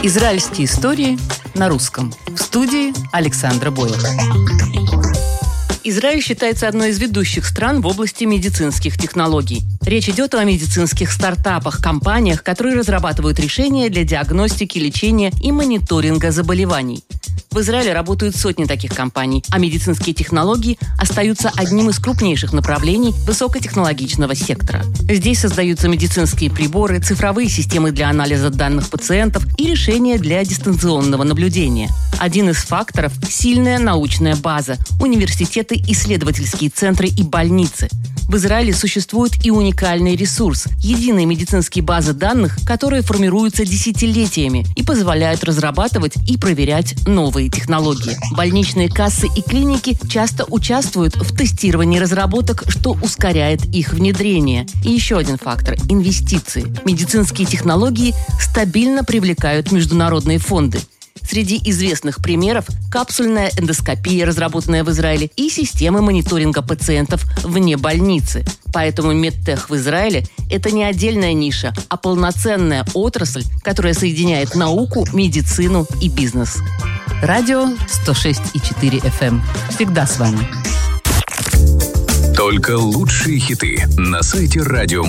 Израильские истории на русском. В студии Александра Бойлова. Израиль считается одной из ведущих стран в области медицинских технологий. Речь идет о медицинских стартапах, компаниях, которые разрабатывают решения для диагностики, лечения и мониторинга заболеваний. В Израиле работают сотни таких компаний, а медицинские технологии остаются одним из крупнейших направлений высокотехнологичного сектора. Здесь создаются медицинские приборы, цифровые системы для анализа данных пациентов и решения для дистанционного наблюдения. Один из факторов – сильная научная база, университеты, исследовательские центры и больницы. В Израиле существует и уникальный ресурс – единые медицинские базы данных, которые формируются десятилетиями и позволяют разрабатывать и проверять новые технологии. Больничные кассы и клиники часто участвуют в тестировании разработок, что ускоряет их внедрение. И еще один фактор – инвестиции. Медицинские технологии стабильно привлекают международные фонды. Среди известных примеров – капсульная эндоскопия, разработанная в Израиле, и системы мониторинга пациентов вне больницы. Поэтому медтех в Израиле – это не отдельная ниша, а полноценная отрасль, которая соединяет науку, медицину и бизнес. Радио 106,4 FM. Всегда с вами. Только лучшие хиты на сайте радио.